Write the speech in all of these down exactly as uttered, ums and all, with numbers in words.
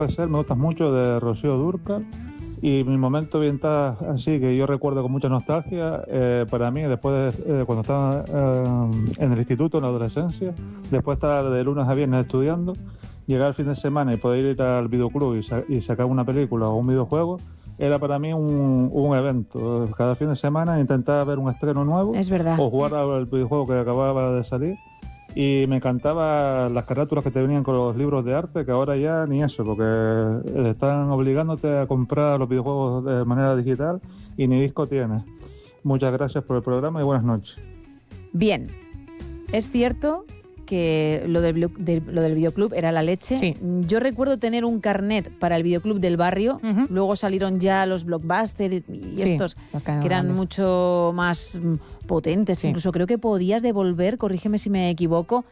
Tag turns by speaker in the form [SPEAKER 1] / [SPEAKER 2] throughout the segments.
[SPEAKER 1] ser, me gustan mucho de Rocío Dúrcal. Y mi momento oriental, así que yo recuerdo con mucha nostalgia, eh, para mí, después de, eh, cuando estaba eh, en el instituto, en la adolescencia, después de estar de lunes a viernes estudiando, llegar el fin de semana y poder ir al videoclub y, sa- y sacar una película o un videojuego, era para mí un, un evento. Cada fin de semana intentar ver un estreno nuevo
[SPEAKER 2] Es verdad.
[SPEAKER 1] o jugar al videojuego que acababa de salir. Y me encantaban las carátulas que te venían con los libros de arte, que ahora ya ni eso, porque están obligándote a comprar los videojuegos de manera digital y ni disco tienes. Muchas gracias por el programa y buenas noches.
[SPEAKER 2] Bien, es cierto que lo del, blu- del- lo del videoclub era la leche.
[SPEAKER 3] Sí.
[SPEAKER 2] Yo recuerdo tener un carnet para el videoclub del barrio,
[SPEAKER 3] Ujú.
[SPEAKER 2] luego salieron ya los Blockbuster y
[SPEAKER 3] Sí,
[SPEAKER 2] estos
[SPEAKER 3] las cadenas
[SPEAKER 2] que eran
[SPEAKER 3] grandes.
[SPEAKER 2] mucho más mm, potentes.
[SPEAKER 3] Sí.
[SPEAKER 2] Incluso creo que podías devolver, corrígeme si me equivoco,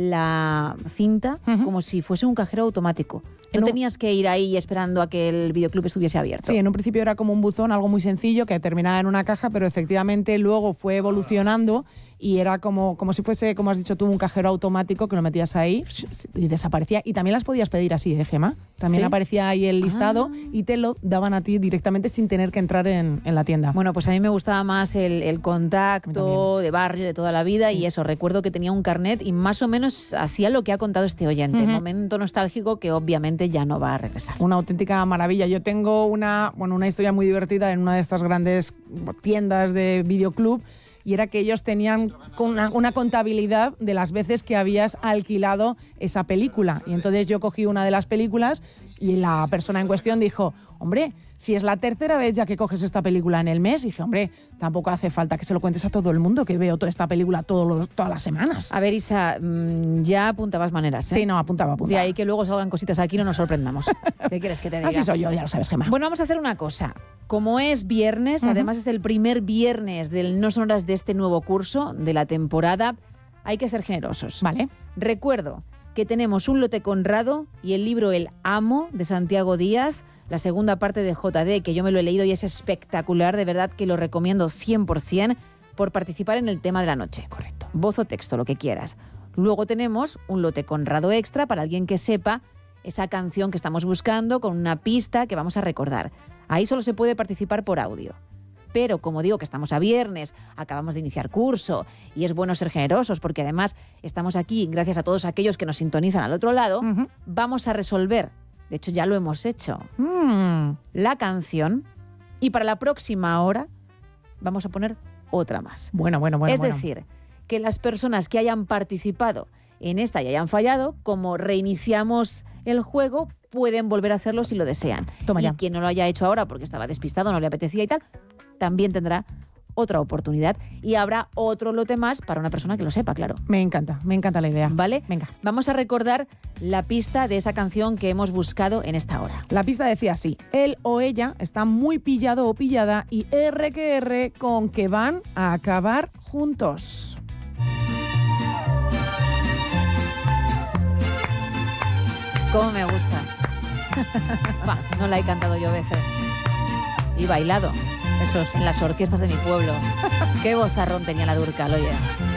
[SPEAKER 2] la cinta
[SPEAKER 3] Ujú.
[SPEAKER 2] como si fuese un cajero automático. No
[SPEAKER 3] En un-
[SPEAKER 2] tenías que ir ahí esperando a que el videoclub estuviese abierto.
[SPEAKER 3] Sí, en un principio era como un buzón, algo muy sencillo, que terminaba en una caja, pero efectivamente luego fue evolucionando y era como, como si fuese, como has dicho tú, un cajero automático que lo metías ahí y desaparecía. Y también las podías pedir así, ¿eh, Gemma? También
[SPEAKER 2] ¿Sí?
[SPEAKER 3] aparecía ahí el listado
[SPEAKER 2] Ah.
[SPEAKER 3] y te lo daban a ti directamente sin tener que entrar en, en la tienda.
[SPEAKER 2] Bueno, pues a mí me gustaba más el, el contacto de barrio de toda la vida y eso, recuerdo que tenía un carnet y más o menos hacía lo que ha contado este oyente,
[SPEAKER 3] Ujú.
[SPEAKER 2] momento nostálgico que obviamente ya no va a regresar.
[SPEAKER 3] Una auténtica maravilla. Yo tengo una, bueno, una historia muy divertida en una de estas grandes tiendas de videoclub y era que ellos tenían una, una contabilidad de las veces que habías alquilado esa película. Y entonces yo cogí una de las películas y la persona en cuestión dijo, hombre, si es la tercera vez ya que coges esta película en el mes, y dije, hombre, tampoco hace falta que se lo cuentes a todo el mundo, que veo toda esta película todos los- todas las semanas.
[SPEAKER 2] A ver, Isa, mm, ya apuntabas maneras, ¿eh?
[SPEAKER 3] Sí, no, apuntaba,
[SPEAKER 2] De
[SPEAKER 3] apuntaba.
[SPEAKER 2] ahí que luego salgan cositas aquí y no nos sorprendamos. ¿Qué quieres que te diga?
[SPEAKER 3] Así soy yo, ya lo sabes, Gemma.
[SPEAKER 2] Bueno, vamos a hacer una cosa. Como es viernes,
[SPEAKER 3] Ujú.
[SPEAKER 2] además es el primer viernes del No Sonoras de este nuevo curso, de la temporada, hay que ser generosos.
[SPEAKER 3] Vale.
[SPEAKER 2] Recuerdo que tenemos un lote Conrado y el libro El Amo de Santiago Díaz, la segunda parte de J D, que yo me lo he leído y es espectacular, de verdad que lo recomiendo cien por ciento por participar en el tema de la noche.
[SPEAKER 3] Correcto.
[SPEAKER 2] Voz o texto, lo que quieras. Luego tenemos un lote Conrado extra para alguien que sepa esa canción que estamos buscando con una pista que vamos a recordar. Ahí solo se puede participar por audio. Pero como digo que estamos a viernes, acabamos de iniciar curso y es bueno ser generosos porque además estamos aquí gracias a todos aquellos que nos sintonizan al otro lado,
[SPEAKER 3] Ujú.
[SPEAKER 2] vamos a resolver, de hecho ya lo hemos hecho,
[SPEAKER 3] Mm.
[SPEAKER 2] la canción y para la próxima hora vamos a poner otra más.
[SPEAKER 3] Bueno, bueno, bueno.
[SPEAKER 2] es
[SPEAKER 3] bueno.
[SPEAKER 2] decir, que las personas que hayan participado en esta y hayan fallado, como reiniciamos el juego, pueden volver a hacerlo si lo desean.
[SPEAKER 3] Toma
[SPEAKER 2] y
[SPEAKER 3] ya.
[SPEAKER 2] quien no lo haya hecho ahora porque estaba despistado, no le apetecía y tal, también tendrá otra oportunidad y habrá otro lote más para una persona que lo sepa, claro.
[SPEAKER 3] Me encanta, me encanta la idea.
[SPEAKER 2] ¿Vale?
[SPEAKER 3] Venga.
[SPEAKER 2] Vamos a recordar la pista de esa canción que hemos buscado en esta hora.
[SPEAKER 3] La pista decía así: él o ella está muy pillado o pillada y R que R con que van a acabar juntos.
[SPEAKER 2] ¿Cómo me gusta? Bah, no la he cantado yo veces. Y bailado. Eso es, en las orquestas de mi pueblo. Qué vozarrón tenía la Dúrcal, oye.